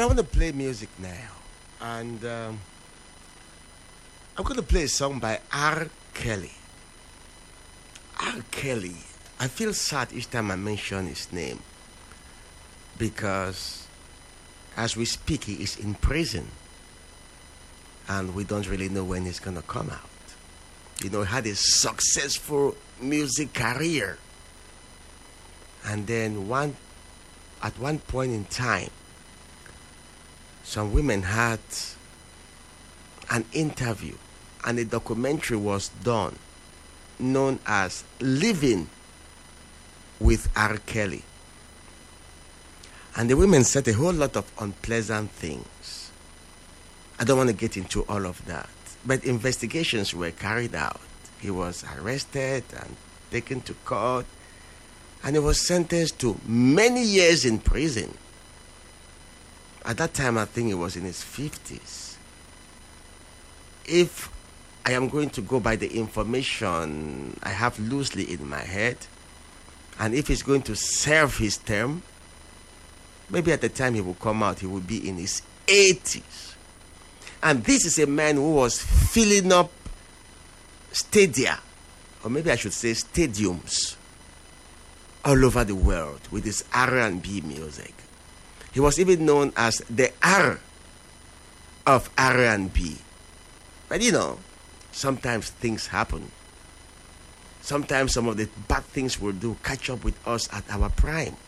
I want to play music now. And I'm going to play a song by R. Kelly. R. Kelly. I feel sad each time I mention his name because as we speak, he is in prison. And we don't really know when he's going to come out. You know, he had a successful music career. And then at one point in time, some women had an interview and a documentary was done known as Living with R. Kelly. And the women said a whole lot of unpleasant things. I don't want to get into all of that. But investigations were carried out. He was arrested and taken to court. And he was sentenced to many years in prison. At that time, I think he was in his 50s. If I am going to go by the information I have loosely in my head, and if he's going to serve his term, maybe at the time he will come out, he will be in his 80s. And this is a man who was filling up stadia, or maybe I should say stadiums, all over the world with his R&B music. He was even known as the R of R&B. But you know, sometimes things happen. Sometimes some of the bad things we'll do catch up with us at our prime.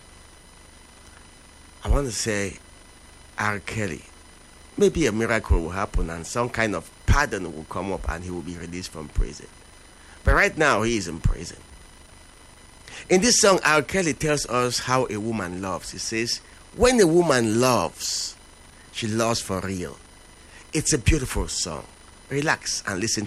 I want to say R. Kelly. Maybe a miracle will happen and some kind of pardon will come up and he will be released from prison. But right now, he is in prison. In this song, R. Kelly tells us how a woman loves. He says, when a woman loves, she loves for real. It's a beautiful song. Relax and listen